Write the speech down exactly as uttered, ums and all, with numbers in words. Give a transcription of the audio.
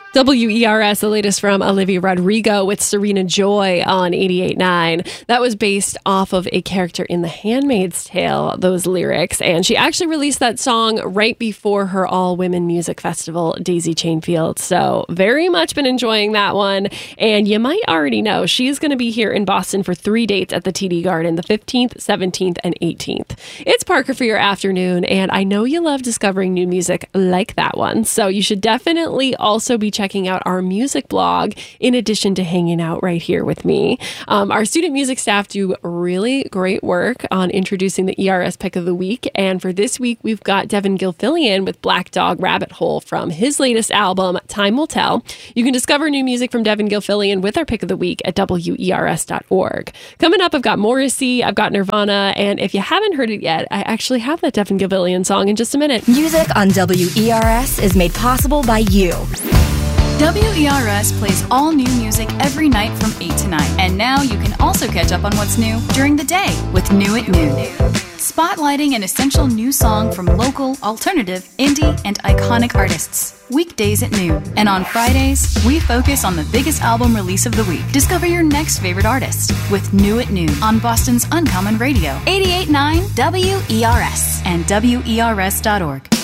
W E R S, the latest from Olivia Rodrigo with Serena Joy on eighty-eight point nine. That was based off of a character in The Handmaid's Tale, those lyrics. And she actually released that song right before her all-women music festival, Daisy Chain Field. So very much been enjoying that one. And you might already know she's going to be here in Boston for three dates at the T D Garden, the fifteenth, seventeenth, and eighteenth. It's Parker for your afternoon, and I know you love discovering new music like that one. So you should definitely also be checking out our music blog in addition to hanging out right here with me. Um, our student music staff do really great work on introducing the E R S Pick of the Week. And for this week, we've got Devin Gilfillian with Black Dog Rabbit Hole from his latest album, Time Will Tell. You can discover new music from Devin Gilfillian with our Pick of the Week at W E R S dot org. Coming up, I've got Morrissey, I've got Nirvana, and if you haven't heard it yet, I actually have that Devin Gilfillian song in just a minute. Music on W E R S is made possible by you. W E R S plays all new music every night from eight to nine. And now you can also catch up on what's new during the day with New at Noon. Spotlighting an essential new song from local, alternative, indie, and iconic artists. Weekdays at noon. And on Fridays, we focus on the biggest album release of the week. Discover your next favorite artist with New at Noon on Boston's Uncommon Radio. eighty-eight point nine W E R S and W E R S dot org.